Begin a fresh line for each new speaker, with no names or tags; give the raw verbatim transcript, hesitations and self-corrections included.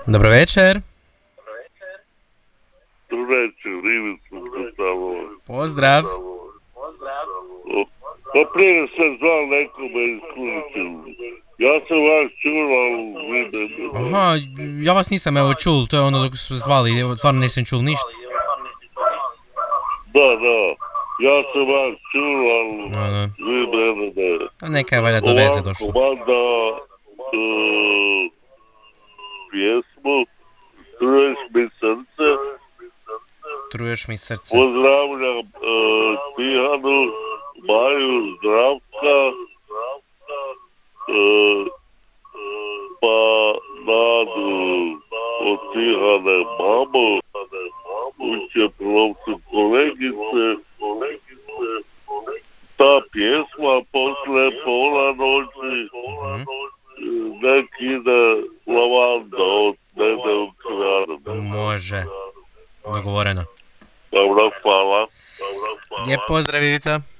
Dobro večer.
Dobro večer, Ivica Gustavo.
Pozdrav.
Pa prije sam zvao nekome iz Kuličeva. Ja sam vas čuval, vidim.
Aha, ja vas nisam evo čul, to je ono dok su zvali, evo, stvarno nisam čul ništa.
Da, da, ja sam vas čuval,
No, no.
vidim, ne.
A neka je valjda do veze došlo.
Ovako, mada, uh, pjesmu, Struješ mi srce,
Truješ mi srce.
pozdravljam uh, Tihanu, Maju, Zdravka, uh, pa Nadu od Tihane mamu, uće plovcu kolegice, ta pjesma posle pola noći, neki ide lavanda od Nede u Kranu.
Može. Dogovoreno.
Dobro, hvala.
Lijep pozdrav, Ivica.